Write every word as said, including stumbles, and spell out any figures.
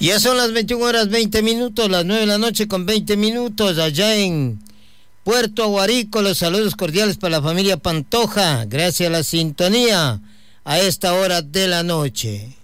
Ya son las veintiuna horas veinte minutos, las nueve de la noche con veinte minutos, allá en Puerto Aguarico. Los saludos cordiales para la familia Pantoja, gracias a la sintonía a esta hora de la noche.